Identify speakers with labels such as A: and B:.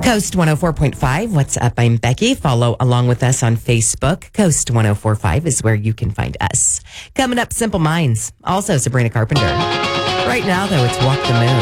A: Coast 104.5. What's up? I'm Becky. Follow along with us on Facebook. Coast 104.5 is where you can find us. Coming up, Simple Minds. Also, Sabrina Carpenter. Right now, though, it's Walk the Moon.